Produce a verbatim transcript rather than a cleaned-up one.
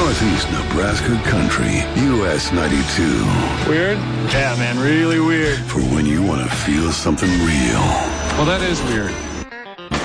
Northeast Nebraska country, U S ninety-two. Weird? Yeah, man, really weird. For when you want to feel something real. Well, that is weird.